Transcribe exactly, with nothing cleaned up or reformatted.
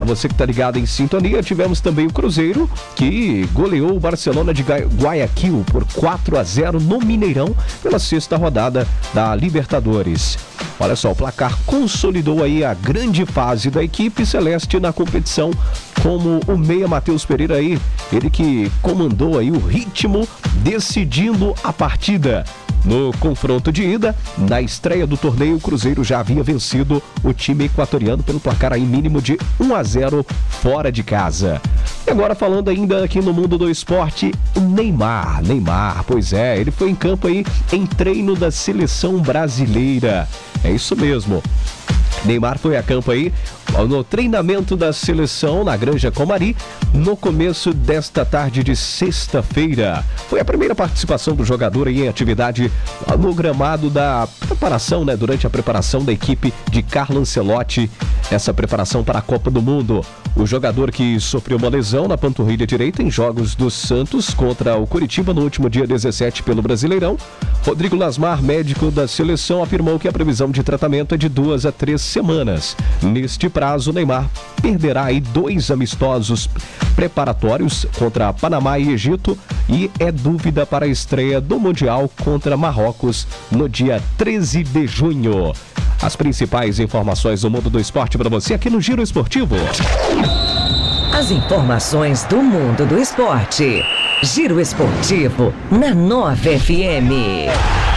você que está ligado em sintonia, tivemos também o Cruzeiro, que goleou o Barcelona de Guayaquil por quatro a zero no Mineirão, pela sexta rodada da Libertadores. Olha só, o placar consolidou aí a grande fase da equipe celeste na competição, como o meia Matheus Pereira aí, ele que comandou aí o ritmo, decidindo a partida. No confronto de ida, na estreia do torneio, o Cruzeiro já havia vencido o time equatoriano pelo placar aí mínimo de um a zero fora de casa. E agora falando ainda aqui no mundo do esporte, o Neymar, Neymar, pois é, ele foi em campo aí em treino da seleção brasileira. É isso mesmo. Neymar foi a campo aí no treinamento da seleção na Granja Comari no começo desta tarde de sexta-feira. Foi a primeira participação do jogador aí em atividade no gramado da preparação, né? Durante a preparação da equipe de Carlo Ancelotti, essa preparação para a Copa do Mundo. O jogador que sofreu uma lesão na panturrilha direita em jogos do Santos contra o Coritiba no último dia dezessete pelo Brasileirão, Rodrigo Lasmar, médico da seleção, afirmou que a previsão de tratamento é de duas a três semanas. Neste prazo, Neymar perderá aí dois amistosos preparatórios contra Panamá e Egito e é dúvida para a estreia do Mundial contra Marrocos no dia treze de junho. As principais informações do mundo do esporte para você aqui no Giro Esportivo. As informações do mundo do esporte. Giro Esportivo na Nova F M.